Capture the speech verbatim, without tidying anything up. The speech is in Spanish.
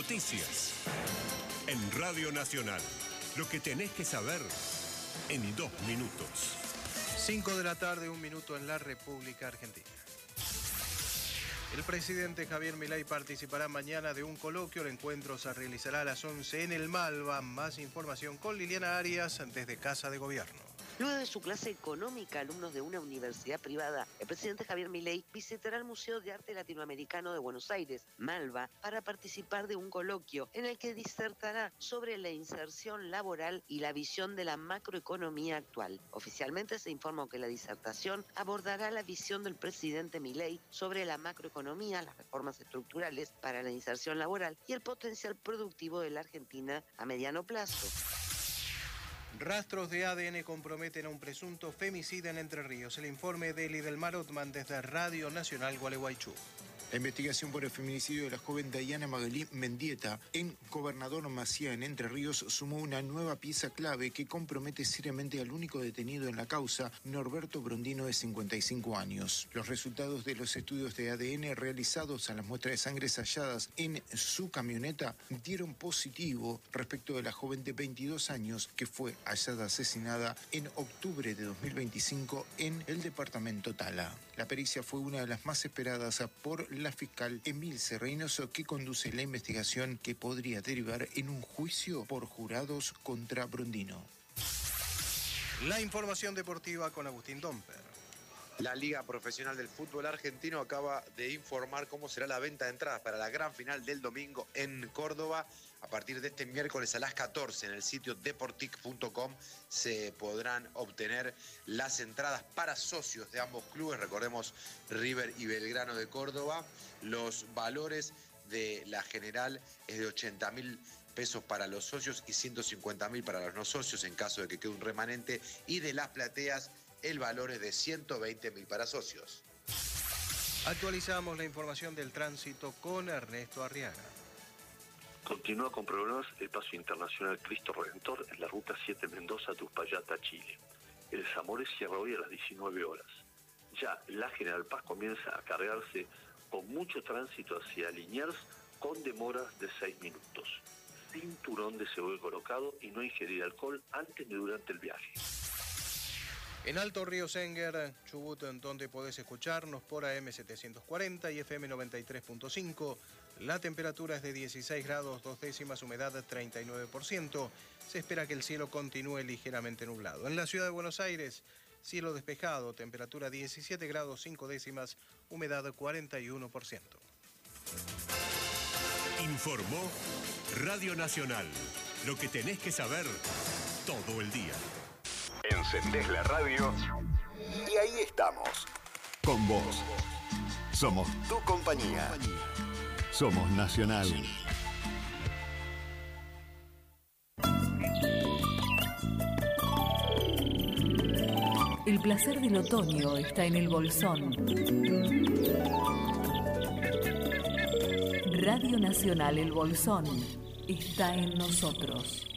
Noticias. En Radio Nacional. Lo que tenés que saber en dos minutos. cinco de la tarde, un minuto en la República Argentina. El presidente Javier Milei participará mañana de un coloquio. El encuentro se realizará a las once en el Malva. Más información con Liliana Arias desde Casa de Gobierno. Luego de su clase económica, alumnos de una universidad privada, el presidente Javier Milei visitará el Museo de Arte Latinoamericano de Buenos Aires, Malva, para participar de un coloquio en el que disertará sobre la inserción laboral y la visión de la macroeconomía actual. Oficialmente se informó que la disertación abordará la visión del presidente Milei sobre la macroeconomía, las reformas estructurales para la inserción laboral y el potencial productivo de la Argentina a mediano plazo. Rastros de A D N comprometen a un presunto femicida en Entre Ríos. El informe de Lidelmar Othman desde Radio Nacional Gualeguaychú. La investigación por el feminicidio de la joven Dayana Magalí Mendieta en Gobernador Macía, en Entre Ríos, sumó una nueva pieza clave que compromete seriamente al único detenido en la causa, Norberto Brondino, de cincuenta y cinco años. Los resultados de los estudios de A D N realizados a las muestras de sangre halladas en su camioneta dieron positivo respecto de la joven de veintidós años que fue hallada asesinada en octubre de dos mil veinticinco en el departamento Tala. La pericia fue una de las más esperadas por la fiscal Emilce Reynoso, que conduce la investigación que podría derivar en un juicio por jurados contra Brondino. La información deportiva con Agustín Domper. La Liga Profesional del Fútbol Argentino acaba de informar cómo será la venta de entradas para la gran final del domingo en Córdoba. A partir de este miércoles a las catorce en el sitio deportic punto com se podrán obtener las entradas para socios de ambos clubes. Recordemos, River y Belgrano de Córdoba. Los valores de la general es de ochenta mil pesos para los socios y ciento cincuenta mil para los no socios en caso de que quede un remanente. Y de las plateas el valor es de ciento veinte mil para socios. Actualizamos la información del tránsito con Ernesto Arriaga. Continúa con problemas el paso internacional Cristo Redentor en la ruta siete Mendoza-Tuspallata, Chile. El Zamores cierra hoy a las diecinueve horas. Ya la General Paz comienza a cargarse con mucho tránsito hacia Liniers con demoras de seis minutos. Cinturón de cebolla colocado y no ingerir alcohol antes ni durante el viaje. En Alto Río Senguer, Chubut, en donde podés escucharnos por A M setecientos cuarenta y F M noventa y tres punto cinco. La temperatura es de dieciséis grados, dos décimas, humedad treinta y nueve por ciento. Se espera que el cielo continúe ligeramente nublado. En la ciudad de Buenos Aires, cielo despejado, temperatura diecisiete grados, cinco décimas, humedad cuarenta y uno por ciento. Informó Radio Nacional. Lo que tenés que saber todo el día. Encendés la radio y ahí estamos, con vos. Somos tu compañía. Somos Nacional. El placer del otoño está en el bolsón. Radio Nacional El Bolsón está en nosotros.